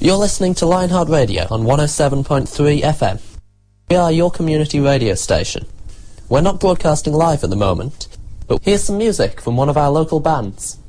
You're listening to Lionheart Radio on 107.3 FM. We are your community radio station. We're not broadcasting live at the moment, but here's some music from one of our local bands.